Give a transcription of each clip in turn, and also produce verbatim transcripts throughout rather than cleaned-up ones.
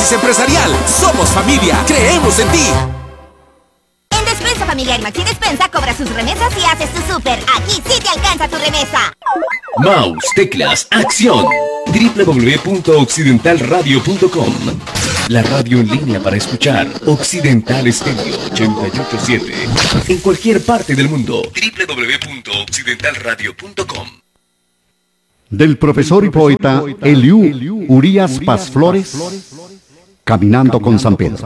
Crisis Empresarial. Somos familia. Creemos en ti. En Despensa Familiar Maxi Despensa cobra sus remesas y haces tu súper. Aquí sí te alcanza tu remesa. Mouse, teclas, acción. doble u doble u doble u punto occidental radio punto com. La radio en línea para escuchar. Occidental Estéreo ochenta y ocho punto siete. En cualquier parte del mundo. doble u doble u doble u punto occidental radio punto com. Del profesor y poeta Eliú Urías Paz Flores, Caminando con San Pedro.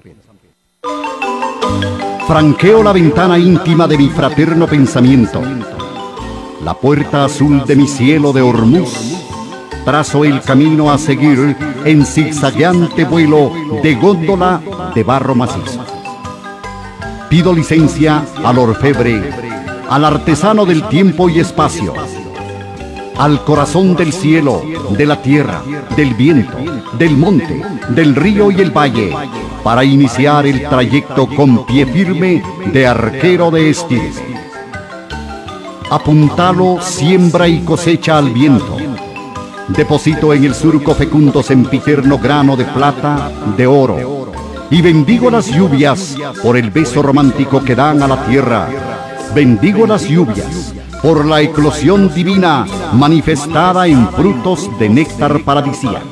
Franqueo la ventana íntima de mi fraterno pensamiento, la puerta azul de mi cielo de Hormuz, trazo el camino a seguir en zigzagueante vuelo de góndola de barro macizo. Pido licencia al orfebre, al artesano del tiempo y espacio, al corazón del cielo, de la tierra, del viento, del monte, del río y el valle, para iniciar el trayecto con pie firme de arquero de estilo. Apuntalo, siembra y cosecha al viento. Deposito en el surco fecundo sempiterno grano de plata, de oro, y bendigo las lluvias por el beso romántico que dan a la tierra. Bendigo las lluvias por la eclosión divina manifestada en frutos de néctar paradisíaco.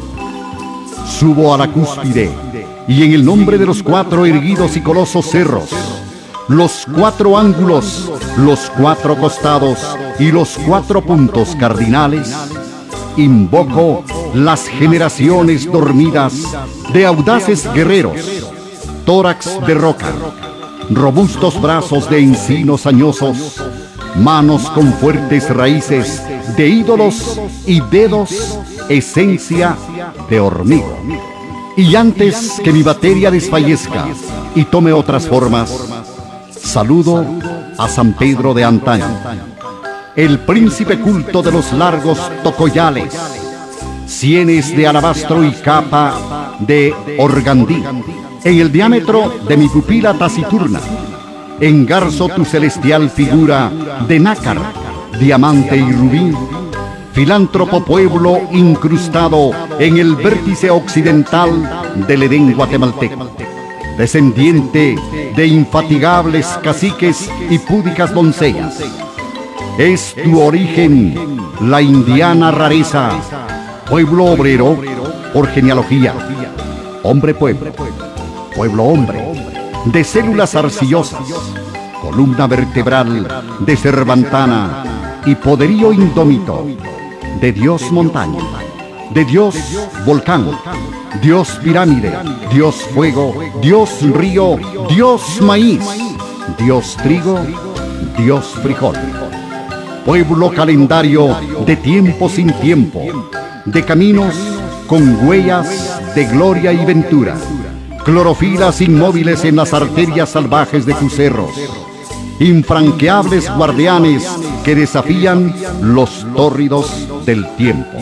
Subo a la cúspide y en el nombre de los cuatro erguidos y colosos cerros, los cuatro ángulos, los cuatro costados y los cuatro puntos cardinales, invoco las generaciones dormidas de audaces guerreros, tórax de roca, robustos brazos de encinos añosos, manos con fuertes raíces de ídolos y dedos esencia de hormigo. Y antes que mi materia desfallezca y tome otras formas, saludo a San Pedro de antaño, el príncipe culto de los largos tocoyales, sienes de alabastro y capa de organdí, en el diámetro de mi pupila taciturna, engarzo tu celestial figura de nácar, diamante y rubí, filántropo pueblo incrustado en el vértice occidental del Edén guatemalteco, descendiente de infatigables caciques y púdicas doncellas. Es tu origen la indiana rareza, pueblo obrero por genealogía, hombre pueblo, pueblo hombre, de células arcillosas, columna vertebral de Cervantana y poderío indómito, de Dios montaña, de Dios volcán, Dios pirámide, Dios fuego, Dios río, Dios maíz, Dios trigo, Dios frijol. Pueblo calendario de tiempo sin tiempo, de caminos con huellas de gloria y ventura, clorofilas inmóviles en las arterias salvajes de tus cerros, infranqueables guardianes que desafían los tórridos del tiempo.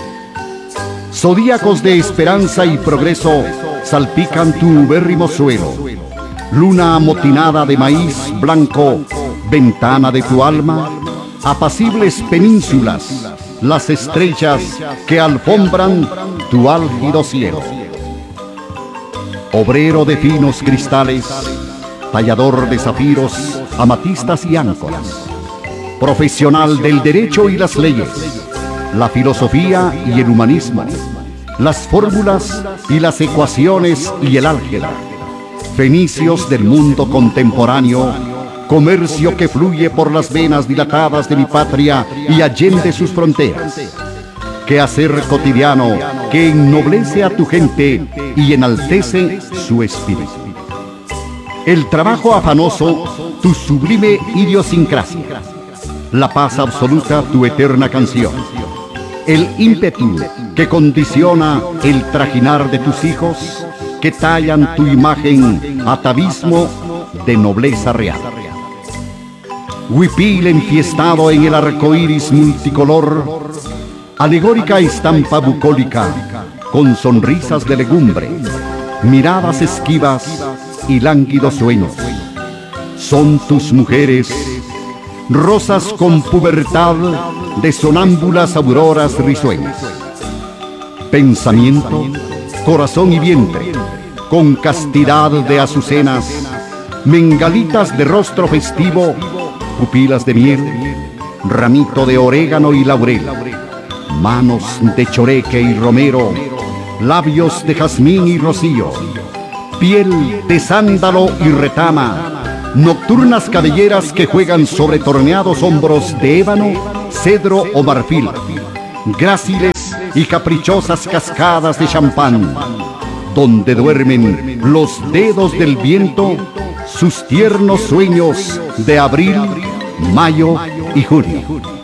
Zodíacos de esperanza y progreso salpican tu ubérrimo suelo, luna amotinada de maíz blanco, ventana de tu alma, apacibles penínsulas, las estrellas que alfombran tu álgido cielo. Obrero de finos cristales, tallador de zafiros, amatistas y áncoras, profesional del derecho y las leyes, la filosofía y el humanismo, las fórmulas y las ecuaciones y el álgebra, fenicios del mundo contemporáneo, comercio que fluye por las venas dilatadas de mi patria y allende sus fronteras, quehacer cotidiano que ennoblece a tu gente y enaltece su espíritu. El trabajo afanoso, tu sublime idiosincrasia, la paz absoluta, tu eterna canción, el ímpetu que condiciona el trajinar de tus hijos, que tallan tu imagen atavismo de nobleza real. Huipil enfiestado en el arco iris multicolor, alegórica estampa bucólica, con sonrisas de legumbre, miradas esquivas y lánguidos sueños. Son tus mujeres, rosas con pubertad de sonámbulas auroras risueñas. Pensamiento, corazón y vientre, con castidad de azucenas, mengalitas de rostro festivo, pupilas de miel, ramito de orégano y laurel, manos de choreque y romero, labios de jazmín y rocío, piel de sándalo y retama, nocturnas cabelleras que juegan sobre torneados hombros de ébano, cedro o marfil, gráciles y caprichosas cascadas de champán, donde duermen los dedos del viento sus tiernos sueños de abril, mayo y junio.